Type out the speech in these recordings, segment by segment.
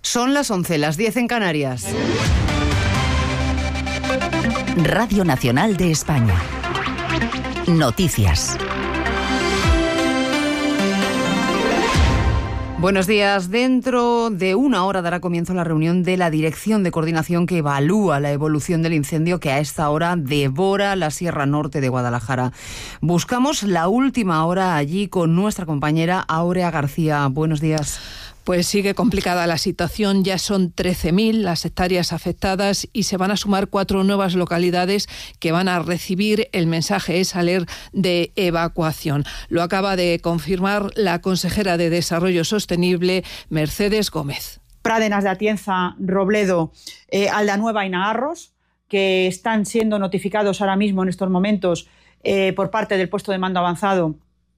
Son las 11, las 10 en Canarias. Radio Nacional de España. Noticias. Buenos días. Dentro de una hora dará comienzo la reunión de la Dirección de Coordinación que evalúa la evolución del incendio que a esta hora devora la Sierra Norte de Guadalajara. Buscamos la última hora allí con nuestra compañera Áurea García. Buenos días. Pues sigue complicada la situación, ya son 13.000 las hectáreas afectadas y se van a sumar 4 nuevas localidades que van a recibir el mensaje SALER de evacuación. Lo acaba de confirmar la consejera de Desarrollo Sostenible, Mercedes Gómez. Pradenas de Atienza, Robledo, Aldanueva y Nagarros, que están siendo notificados ahora mismo en estos momentos por parte del puesto de mando avanzado,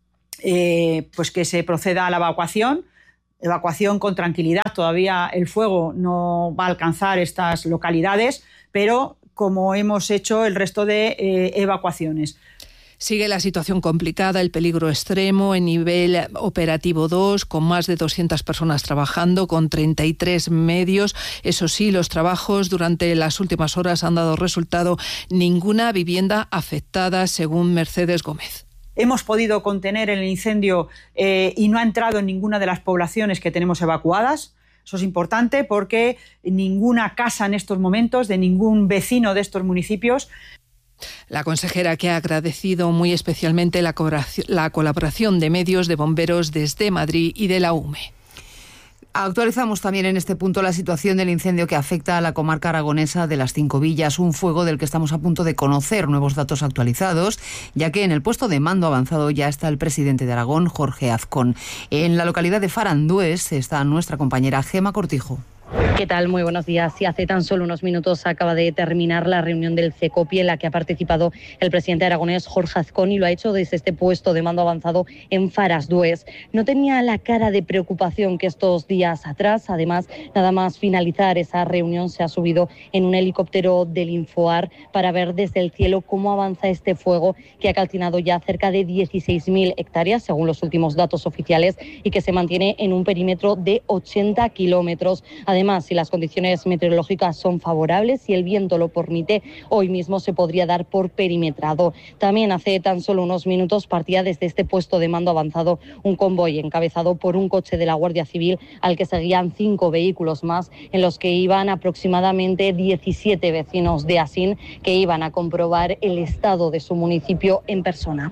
pues que se proceda a la evacuación con tranquilidad. Todavía el fuego no va a alcanzar estas localidades, pero como hemos hecho el resto de evacuaciones. Sigue la situación complicada, el peligro extremo en nivel operativo 2, con más de 200 personas trabajando, con 33 medios. Eso sí, los trabajos durante las últimas horas han dado resultado. Ninguna vivienda afectada, según Mercedes Gómez. Hemos podido contener el incendio y no ha entrado en ninguna de las poblaciones que tenemos evacuadas. Eso es importante porque ninguna casa en estos momentos de ningún vecino de estos municipios. La consejera, que ha agradecido muy especialmente la colaboración de medios, de bomberos desde Madrid y de la UME. Actualizamos también en este punto la situación del incendio que afecta a la comarca aragonesa de las Cinco Villas, un fuego del que estamos a punto de conocer nuevos datos actualizados, ya que en el puesto de mando avanzado ya está el presidente de Aragón, Jorge Azcón. En la localidad de Farandués está nuestra compañera Gema Cortijo. ¿Qué tal? Muy buenos días. Sí, hace tan solo unos minutos acaba de terminar la reunión del CECOPI en la que ha participado el presidente aragonés Jorge Azcón y lo ha hecho desde este puesto de mando avanzado en Farasdués. No tenía la cara de preocupación que estos días atrás. Además, nada más finalizar esa reunión, se ha subido en un helicóptero del Infoar para ver desde el cielo cómo avanza este fuego que ha calcinado ya cerca de 16.000 hectáreas, según los últimos datos oficiales, y que se mantiene en un perímetro de 80 kilómetros. Además, si las condiciones meteorológicas son favorables y el viento lo permite, hoy mismo se podría dar por perimetrado. También hace tan solo unos minutos partía desde este puesto de mando avanzado un convoy encabezado por un coche de la Guardia Civil al que seguían 5 vehículos más, en los que iban aproximadamente 17 vecinos de Asín que iban a comprobar el estado de su municipio en persona.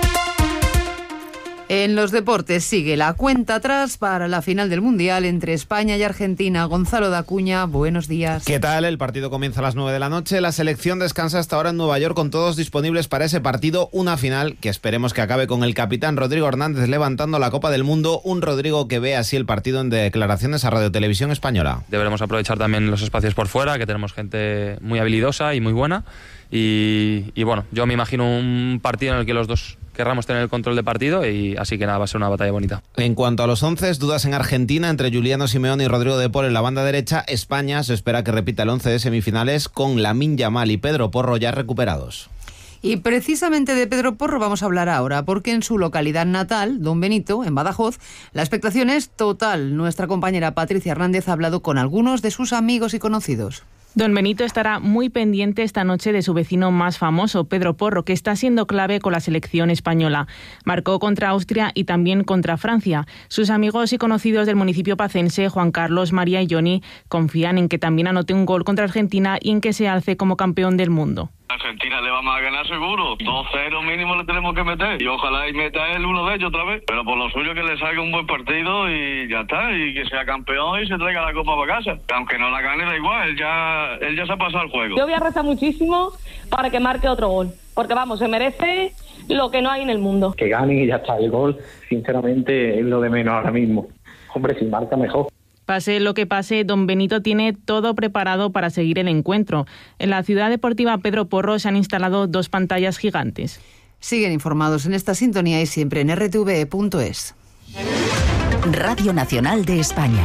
En los deportes sigue la cuenta atrás para la final del Mundial entre España y Argentina. Gonzalo Dacuña, buenos días. ¿Qué tal? El partido comienza a las 9 de la noche. La selección descansa hasta ahora en Nueva York con todos disponibles para ese partido. Una final que esperemos que acabe con el capitán Rodrigo Hernández levantando la Copa del Mundo. Un Rodrigo que ve así el partido en declaraciones a Radio Televisión Española. Deberemos aprovechar también los espacios por fuera, que tenemos gente muy habilidosa y muy buena. Y bueno, yo me imagino un partido en el que los dos querramos tener el control de partido y así que nada, va a ser una batalla bonita. En cuanto a los 11, dudas en Argentina entre Juliano Simeone y Rodrigo de Paul en la banda derecha. España se espera que repita el 11 de semifinales con Lamine Yamal y Pedro Porro ya recuperados. Y precisamente de Pedro Porro vamos a hablar ahora, porque en su localidad natal, Don Benito, en Badajoz, la expectación es total. Nuestra compañera Patricia Hernández ha hablado con algunos de sus amigos y conocidos. Don Benito estará muy pendiente esta noche de su vecino más famoso, Pedro Porro, que está siendo clave con la selección española. Marcó contra Austria y también contra Francia. Sus amigos y conocidos del municipio pacense, Juan Carlos, María y Johnny, confían en que también anote un gol contra Argentina y en que se alce como campeón del mundo. Argentina le vamos a ganar seguro, 2-0 mínimo le tenemos que meter y ojalá y meta él uno de ellos otra vez, pero por lo suyo que le salga un buen partido y ya está, y que sea campeón y se traiga la copa para casa, aunque no la gane da igual, él ya se ha pasado el juego. Yo voy a rezar muchísimo para que marque otro gol, porque vamos, se merece lo que no hay en el mundo. Que gane y ya está, el gol sinceramente es lo de menos ahora mismo, hombre, si marca mejor. Pase lo que pase, Don Benito tiene todo preparado para seguir el encuentro. En la ciudad deportiva Pedro Porro se han instalado 2 pantallas gigantes. Siguen informados en esta sintonía y siempre en rtve.es. Radio Nacional de España.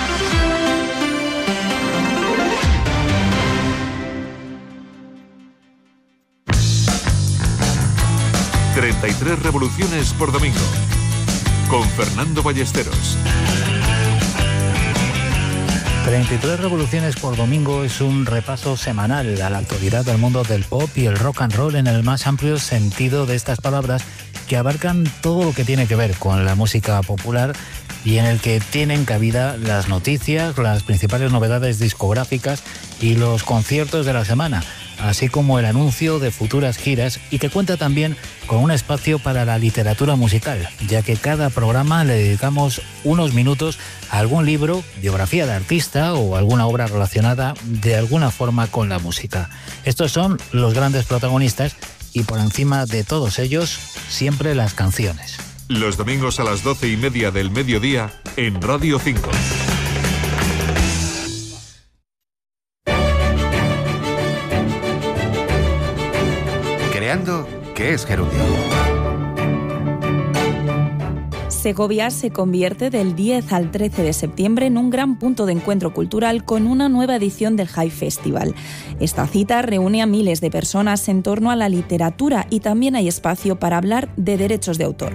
«33 revoluciones por domingo» con Fernando Ballesteros. 33 revoluciones por domingo es un repaso semanal a la actualidad del mundo del pop y el rock and roll en el más amplio sentido de estas palabras, que abarcan todo lo que tiene que ver con la música popular y en el que tienen cabida las noticias, las principales novedades discográficas y los conciertos de la semana, así como el anuncio de futuras giras, y que cuenta también con un espacio para la literatura musical, ya que cada programa le dedicamos unos minutos a algún libro, biografía de artista o alguna obra relacionada de alguna forma con la música. Estos son los grandes protagonistas y por encima de todos ellos, siempre las canciones. Los domingos a las 12:30 del mediodía en Radio 5. Creando, ¿qué es gerundio? Segovia se convierte del 10 al 13 de septiembre en un gran punto de encuentro cultural con una nueva edición del High Festival. Esta cita reúne a miles de personas en torno a la literatura y también hay espacio para hablar de derechos de autor.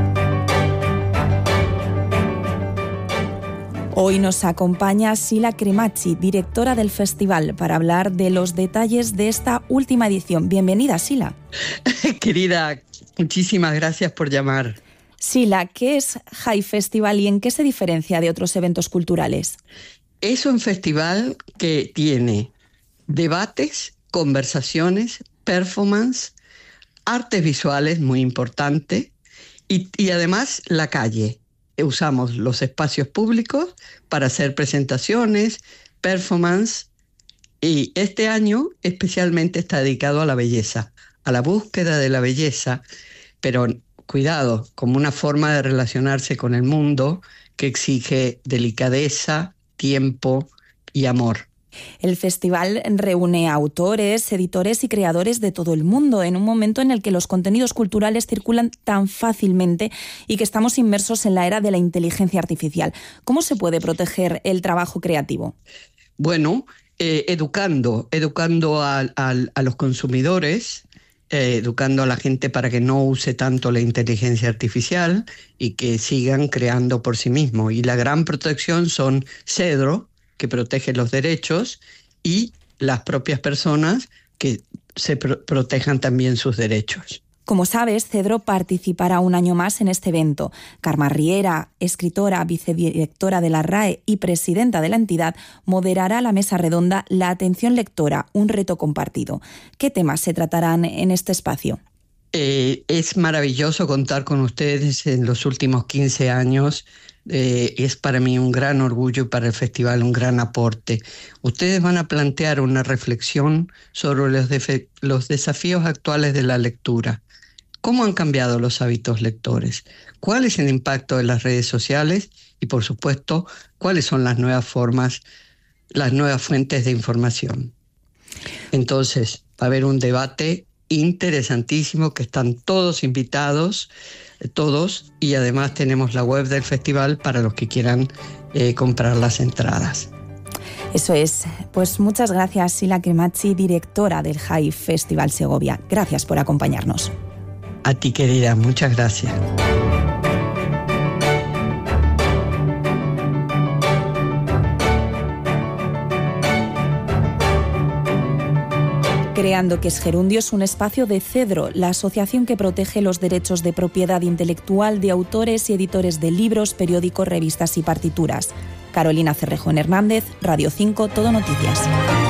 Hoy nos acompaña Sila Cremacci, directora del festival, para hablar de los detalles de esta última edición. Bienvenida, Sila. Querida, muchísimas gracias por llamar. Sila, ¿qué es High Festival y en qué se diferencia de otros eventos culturales? Es un festival que tiene debates, conversaciones, performance, artes visuales, muy importante, y además la calle. Usamos los espacios públicos para hacer presentaciones, performance, y este año especialmente está dedicado a la belleza, a la búsqueda de la belleza, pero cuidado, como una forma de relacionarse con el mundo que exige delicadeza, tiempo y amor. El festival reúne a autores, editores y creadores de todo el mundo en un momento en el que los contenidos culturales circulan tan fácilmente y que estamos inmersos en la era de la inteligencia artificial. ¿Cómo se puede proteger el trabajo creativo? Bueno, educando a los consumidores, educando a la gente para que no use tanto la inteligencia artificial y que sigan creando por sí mismos. Y la gran protección son Cedro, que protege los derechos, y las propias personas que se protejan también sus derechos. Como sabes, Cedro participará un año más en este evento. Carme Riera, escritora, vicedirectora de la RAE y presidenta de la entidad, moderará la mesa redonda La atención lectora, un reto compartido. ¿Qué temas se tratarán en este espacio? Es maravilloso contar con ustedes en los últimos 15 años. Es para mí un gran orgullo y para el festival un gran aporte. Ustedes van a plantear una reflexión sobre los desafíos actuales de la lectura. ¿Cómo han cambiado los hábitos lectores? ¿Cuál es el impacto de las redes sociales? Y, por supuesto, ¿cuáles son las nuevas formas, las nuevas fuentes de información? Entonces, va a haber un debate interesantísimo, que están todos invitados, y además tenemos la web del festival para los que quieran comprar las entradas. Eso es. Pues muchas gracias, Sila Cremacci, directora del High Festival Segovia. Gracias por acompañarnos. A ti, querida, muchas gracias. Creando, que es gerundio, es un espacio de Cedro, la asociación que protege los derechos de propiedad intelectual de autores y editores de libros, periódicos, revistas y partituras. Carolina Cerrejón Hernández, Radio 5, Todo Noticias.